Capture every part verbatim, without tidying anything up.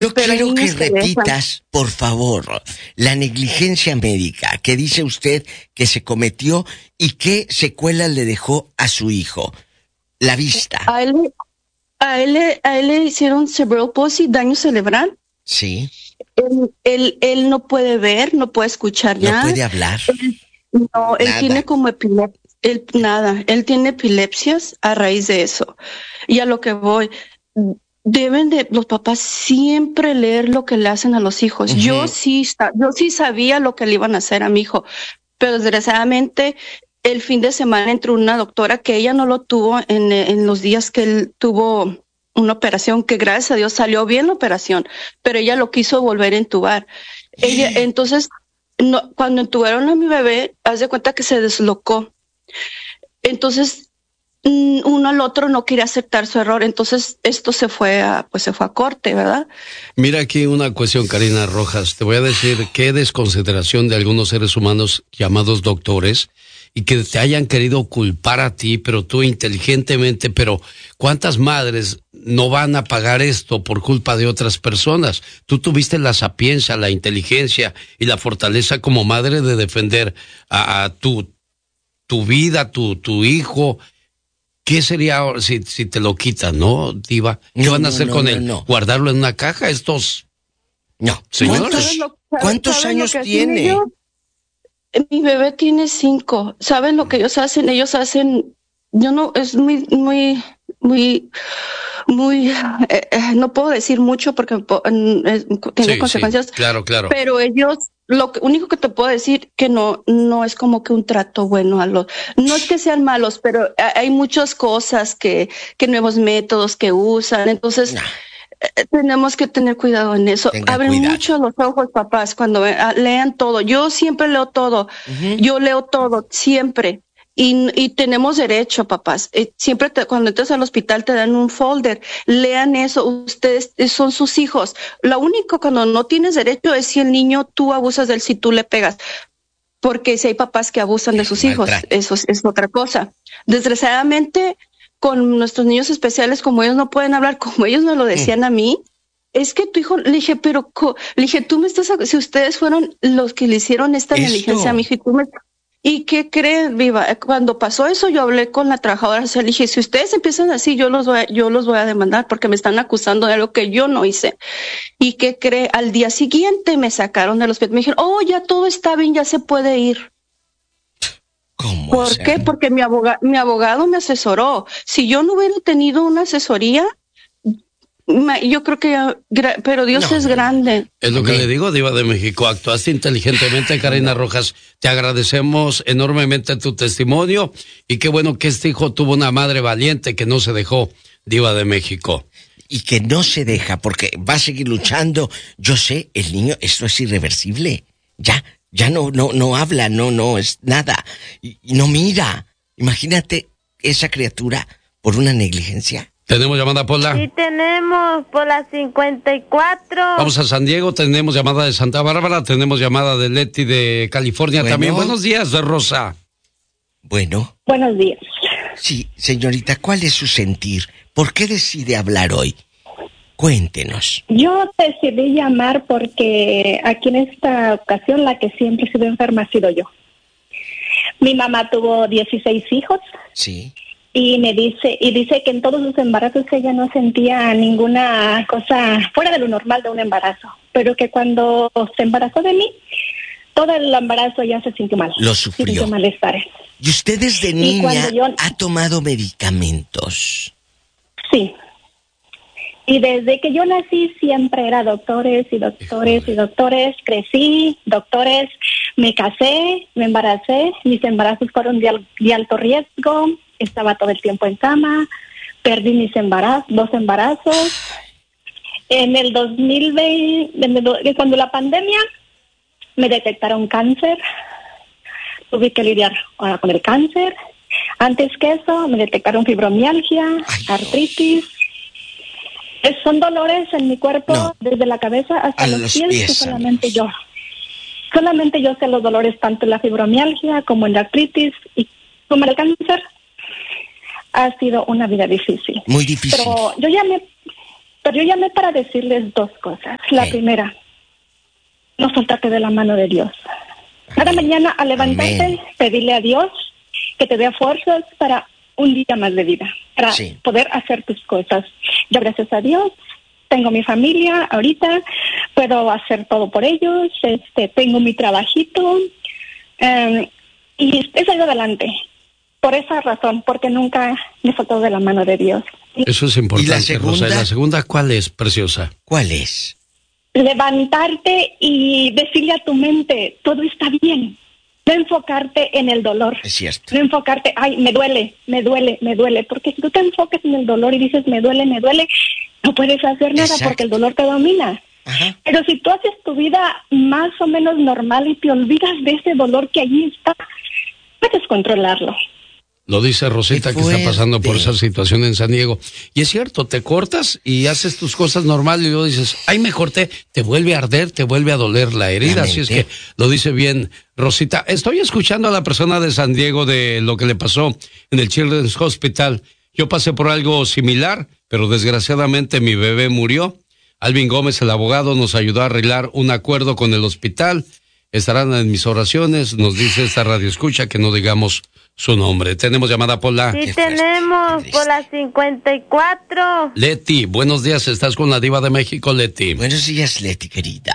Yo Pero quiero que repitas, por favor, la negligencia médica que dice usted que se cometió y qué secuelas le dejó a su hijo. La vista. A él, a él, a él le hicieron cerebral palsy, daño cerebral. Sí. Él, él, él no puede ver, no puede escuchar no nada. No puede hablar. Él, no, él nada. tiene como epilepsia. Él, nada, él tiene epilepsias a raíz de eso. Y a lo que voy... Deben de los papás siempre leer lo que le hacen a los hijos. Uh-huh. Yo sí, yo sí sabía lo que le iban a hacer a mi hijo, pero desgraciadamente el fin de semana entró una doctora que ella no lo tuvo en, en los días que él tuvo una operación, que gracias a Dios salió bien la operación, pero ella lo quiso volver a entubar. Ella, entonces, no, cuando entubaron a mi bebé, haz de cuenta que se deslocó. Entonces, uno al otro no quería aceptar su error, entonces esto se fue a, pues se fue a corte, ¿verdad? Mira aquí una cuestión, Karina Rojas, te voy a decir qué desconsideración de algunos seres humanos llamados doctores y que te hayan querido culpar a ti, pero tú inteligentemente, pero ¿cuántas madres no van a pagar esto por culpa de otras personas? Tú tuviste la sapiencia, la inteligencia y la fortaleza como madre de defender a, a tu, tu vida, tu, tu hijo. ¿Qué sería ahora si, si te lo quitan, no, Diva? ¿Qué no, van a hacer no, con no, él? No. ¿Guardarlo en una caja estos? No. Señores. ¿Cuántos, ¿cuántos años tiene? Yo, mi bebé tiene cinco. ¿Saben lo que ellos hacen? Ellos hacen, yo no, es muy, muy, muy, muy, eh, no puedo decir mucho porque eh, tengo sí, consecuencias. Sí, claro, claro. Pero ellos, lo único que te puedo decir que no, no es como que un trato bueno a los, no es que sean malos, pero hay muchas cosas que, que nuevos métodos que usan, entonces nah. eh, tenemos que tener cuidado en eso. Tengan Abren cuidado. mucho los ojos, papás, cuando eh, lean todo. Yo siempre leo todo, uh-huh. yo leo todo, siempre. Y, y tenemos derecho, papás. Eh, siempre te, cuando entras al hospital te dan un folder. Lean eso. Ustedes son sus hijos. Lo único cuando no tienes derecho es si el niño tú abusas de él, si tú le pegas. Porque si hay papás que abusan de sus hijos, eso es, es otra cosa. Desgraciadamente, con nuestros niños especiales, como ellos no pueden hablar, como ellos me lo decían mm. a mí, es que tu hijo, le dije, pero, le dije, tú me estás, si ustedes fueron los que le hicieron esta Esto. negligencia a mi hijo y tú me... ¿Y qué creen, Viva? Cuando pasó eso, yo hablé con la trabajadora social. Le dije, si ustedes empiezan así, yo los voy a, yo los voy a demandar porque me están acusando de algo que yo no hice. ¿Y qué cree? Al día siguiente me sacaron del hospital. Me dijeron, oh, ya todo está bien, ya se puede ir. ¿Cómo? ¿Por sea? qué? Porque mi abogado, mi abogado me asesoró. Si yo no hubiera tenido una asesoría, yo creo que, pero Dios no, es grande. Es lo que le digo, Diva de México, actuaste inteligentemente, Karina Rojas, te agradecemos enormemente tu testimonio y qué bueno que este hijo tuvo una madre valiente que no se dejó, Diva de México. Y que no se deja, porque va a seguir luchando. Yo sé, el niño, esto es irreversible, ya, ya no, no, no habla, no, no, es nada, y, y no mira, imagínate esa criatura por una negligencia. ¿Tenemos llamada, Pola? Sí, tenemos, Pola cincuenta y cuatro. Vamos a San Diego, tenemos llamada de Santa Bárbara, tenemos llamada de Leti de California bueno. también. Buenos días, de Rosa. Bueno. Buenos días. Sí, señorita, ¿cuál es su sentir? ¿Por qué decide hablar hoy? Cuéntenos. Yo decidí llamar porque aquí en esta ocasión la que siempre ha sido enferma ha sido yo. Mi mamá tuvo dieciséis hijos. Sí. Y me dice, y dice que en todos sus embarazos ella no sentía ninguna cosa fuera de lo normal de un embarazo, pero que cuando se embarazó de mí, todo el embarazo ya se sintió mal. Lo sufrió. Sintió malestares. ¿Y usted desde niña yo... ha tomado medicamentos? Sí. Y desde que yo nací siempre era doctores y doctores y doctores. Crecí, doctores, me casé, me embaracé. Mis embarazos fueron de, de alto riesgo. Estaba todo el tiempo en cama, perdí mis embarazos, dos embarazos. En el dos mil veinte, cuando la pandemia, me detectaron cáncer. Tuve que lidiar ahora con el cáncer. Antes que eso, me detectaron fibromialgia, Ay, artritis. Es, son dolores en mi cuerpo, no. desde la cabeza hasta los, los pies, pies que solamente yo. Solamente yo sé los dolores tanto en la fibromialgia como en la artritis y como en el cáncer. Ha sido una vida difícil. Muy difícil. Pero yo llamé, Pero yo llamé para decirles dos cosas. La ¿Qué? primera, no soltarte de la mano de Dios. Cada mañana al levantarte, Amén. pedirle a Dios que te dé fuerzas para un día más de vida, para Sí. poder hacer tus cosas. Yo, gracias a Dios, tengo mi familia ahorita, puedo hacer todo por ellos, este, tengo mi trabajito, um, y he salido adelante. Por esa razón, porque nunca me soltó de la mano de Dios. Eso es importante, ¿Y la segunda? Rosa. ¿Y la segunda cuál es, preciosa? ¿Cuál es? Levantarte y decirle a tu mente, todo está bien. No enfocarte en el dolor. Es cierto. No enfocarte, ay, me duele, me duele, me duele. Porque si tú te enfocas en el dolor y dices, me duele, me duele, no puedes hacer nada. Exacto. Porque el dolor te domina. Ajá. Pero si tú haces tu vida más o menos normal y te olvidas de ese dolor que allí está, puedes controlarlo. Lo dice Rosita, Qué que está pasando por fuerte. esa situación en San Diego. Y es cierto, te cortas y haces tus cosas normales y luego dices, ay, me corté, te vuelve a arder, te vuelve a doler la herida. La Así es mente. que lo dice bien Rosita. Estoy escuchando a la persona de San Diego de lo que le pasó en el Children's Hospital. Yo pasé por algo similar, pero desgraciadamente mi bebé murió. Alvin Gómez, el abogado, nos ayudó a arreglar un acuerdo con el hospital. Estarán en mis oraciones, nos dice esta radio escucha que no digamos su nombre. Tenemos llamada por la... Sí, Qué fuerte, tenemos qué por la cincuenta y cuatro. Leti, buenos días, estás con la diva de México, Leti. Buenos días, Leti, querida.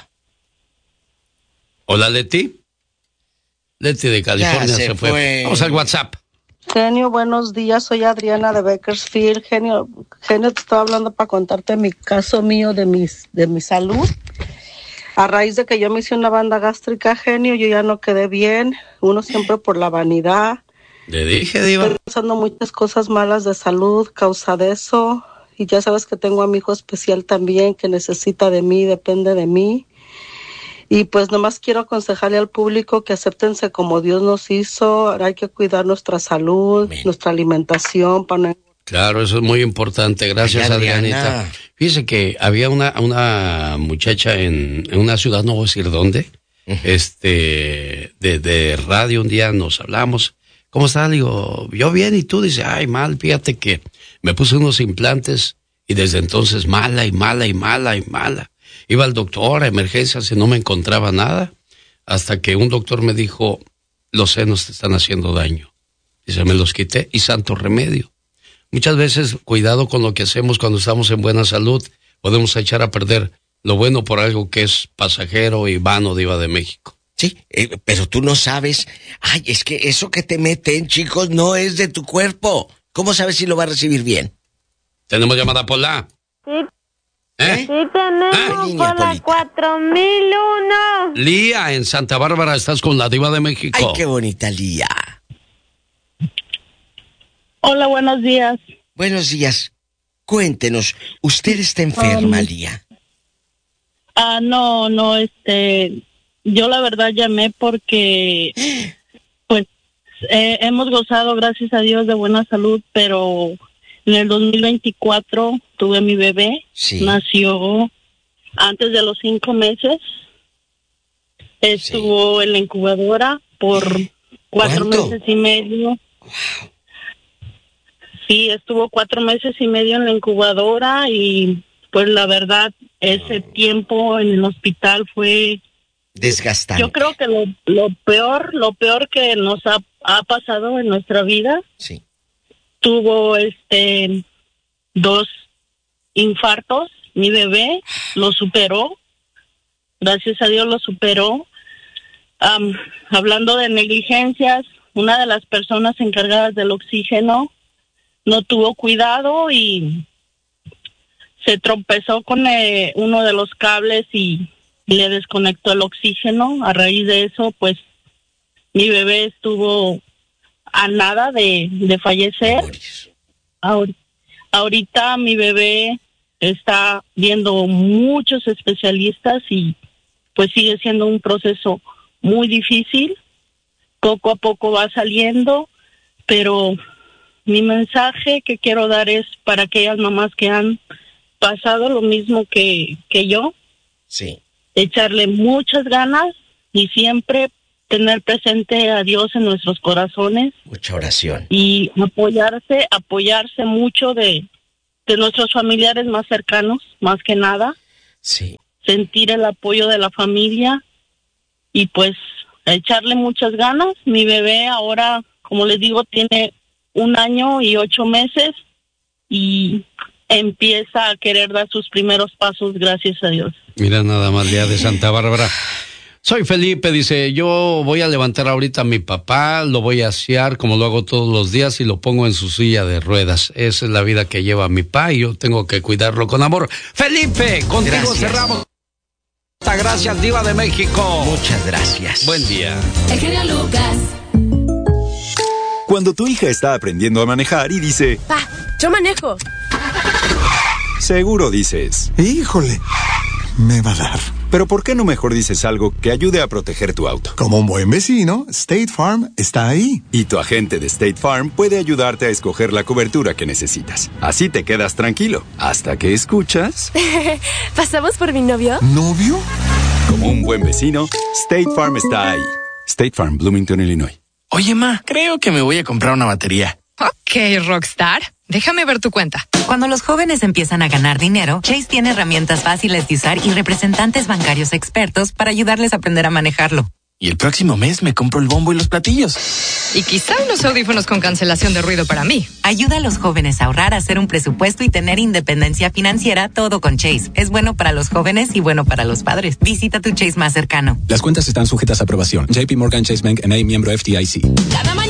Hola, Leti. Leti de California Ya se, se fue. fue. Vamos al WhatsApp. Genio, buenos días, soy Adriana de Bakersfield. Genio, Genio, te estoy hablando para contarte mi caso mío de, mis, de mi salud. A raíz de que yo me hice una banda gástrica, Genio, yo ya no quedé bien. Uno siempre por la vanidad. Le dije, diva. Estoy pasando muchas cosas malas de salud, causa de eso. Y ya sabes que tengo a mi hijo especial también, que necesita de mí, depende de mí. Y pues nomás quiero aconsejarle al público que acéptense como Dios nos hizo. Hay que cuidar nuestra salud, Amén. nuestra alimentación para no... Claro, eso es muy importante. Gracias, Ay, Adriana. Adrianita. Fíjese que había una, una muchacha en, en una ciudad, no voy a decir dónde, Ujú. este, de, de radio, un día nos hablamos. ¿Cómo estás? Le digo, yo bien, y tú dices, ay, mal, fíjate que me puse unos implantes y desde entonces mala y mala y mala y mala. Iba al doctor a emergencias y no me encontraba nada, hasta que un doctor me dijo, los senos te están haciendo daño. Y se me los quité y santo remedio. Muchas veces, cuidado con lo que hacemos cuando estamos en buena salud, podemos echar a perder lo bueno por algo que es pasajero y vano, diva de México. Sí, eh, pero tú no sabes. Ay, es que eso que te meten, chicos, no es de tu cuerpo. ¿Cómo sabes si lo va a recibir bien? Tenemos llamada por la... Sí, ¿Eh? sí tenemos Ah, línea, por la Polita. cuatro mil uno. Lía, en Santa Bárbara, estás con la diva de México. Ay, qué bonita Lía. Hola, buenos días. Buenos días. Cuéntenos, ¿usted está enferma, Um, Lía? Ah, no, no, este, yo la verdad llamé porque, pues, eh, hemos gozado, gracias a Dios, de buena salud, pero en el dos mil veinticuatro tuve mi bebé, Sí. nació antes de los cinco meses, estuvo en la incubadora por cuatro ¿Cuánto? meses y medio. Sí, estuvo cuatro meses y medio en la incubadora y pues la verdad ese tiempo en el hospital fue, Desgastante. yo creo que lo, lo peor, lo peor que nos ha, ha pasado en nuestra vida. Sí. Tuvo este dos infartos, mi bebé lo superó, gracias a Dios lo superó. Am, hablando de negligencias, una de las personas encargadas del oxígeno no tuvo cuidado y se tropezó con eh, uno de los cables y le desconectó el oxígeno. A raíz de eso, pues, mi bebé estuvo a nada de, de fallecer. Ahor- ahorita mi bebé está viendo muchos especialistas y pues sigue siendo un proceso muy difícil. Poco a poco va saliendo, pero mi mensaje que quiero dar es para aquellas mamás que han pasado lo mismo que, que yo, Sí. echarle muchas ganas y siempre tener presente a Dios en nuestros corazones Mucha oración. y apoyarse, apoyarse mucho de, de nuestros familiares más cercanos, más que nada. Sí. Sentir el apoyo de la familia y pues echarle muchas ganas. Mi bebé ahora, como les digo, tiene un año y ocho meses y empieza a querer dar sus primeros pasos, gracias a Dios. Mira nada más, día de Santa Bárbara. Soy Felipe, dice, yo voy a levantar ahorita a mi papá, lo voy a asear como lo hago todos los días y lo pongo en su silla de ruedas. Esa es la vida que lleva mi papá y yo tengo que cuidarlo con amor. Felipe, contigo gracias. Cerramos. Gracias, Diva de México. Muchas gracias. Buen día. El genio Lucas. Cuando tu hija está aprendiendo a manejar y dice, Pa, yo manejo. Seguro dices, híjole, me va a dar. Pero ¿por qué no mejor dices algo que ayude a proteger tu auto? Como un buen vecino, State Farm está ahí. Y tu agente de State Farm puede ayudarte a escoger la cobertura que necesitas. Así te quedas tranquilo, hasta que escuchas... ¿Pasamos por mi novio? ¿Novio? Como un buen vecino, State Farm está ahí. State Farm, Bloomington, Illinois. Oye, ma, creo que me voy a comprar una batería. Ok, Rockstar. Déjame ver tu cuenta. Cuando los jóvenes empiezan a ganar dinero, Chase tiene herramientas fáciles de usar y representantes bancarios expertos para ayudarles a aprender a manejarlo. Y el próximo mes me compro el bombo y los platillos. Y quizá unos audífonos con cancelación de ruido para mí. Ayuda a los jóvenes a ahorrar, a hacer un presupuesto y tener independencia financiera, todo con Chase. Es bueno para los jóvenes y bueno para los padres. Visita tu Chase más cercano. Las cuentas están sujetas a aprobación. J P Morgan Chase Bank N A, miembro F D I C. Cada mañana